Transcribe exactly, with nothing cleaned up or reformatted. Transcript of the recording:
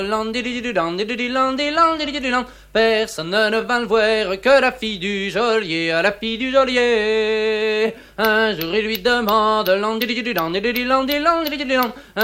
Personne ne va le voir que la fille du geôlier, la fille du geôlier. Un jour il lui demande